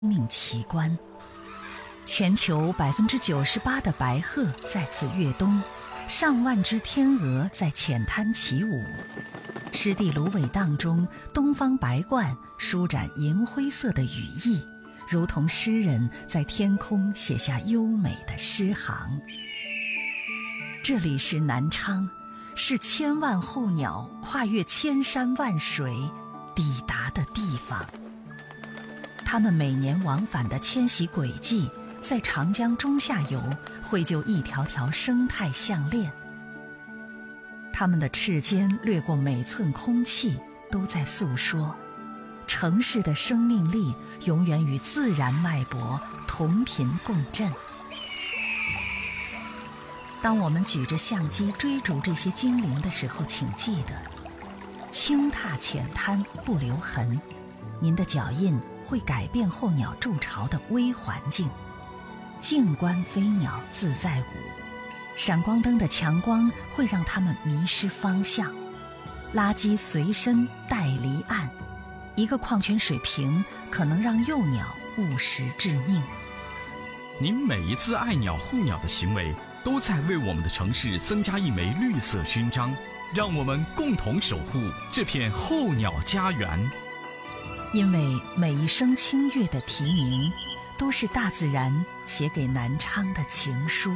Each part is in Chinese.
命奇观。全球98%的白鹤在此越冬，上万只天鹅在浅滩起舞。湿地芦苇荡中，东方白鹳舒展银灰色的羽翼，如同诗人在天空写下优美的诗行。这里是南昌，是千万候鸟跨越千山万水抵达的地方。它们每年往返的迁徙轨迹，在长江中下游绘就一条条生态项链。它们的翅尖掠过每寸空气，都在诉说城市的生命力永远与自然脉搏同频共振。当我们举着相机追逐这些精灵的时候，请记得轻踏浅滩不留痕，您的脚印会改变候鸟筑巢的微环境。静观飞鸟自在舞，闪光灯的强光会让它们迷失方向。垃圾随身带离岸，一个矿泉水瓶可能让幼鸟误食致命。 您每一次爱鸟护鸟的行为，都在为我们的城市增加一枚绿色勋章，让我们共同守护这片候鸟家园。 因为每一声清越的啼鸣，都是大自然写给南昌的情书。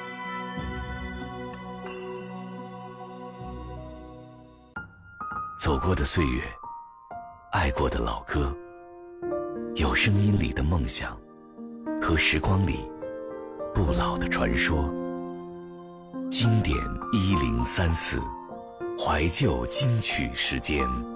走过的岁月，爱过的老歌，有声音里的梦想，和时光里不老的传说。经典1034，怀旧金曲时间。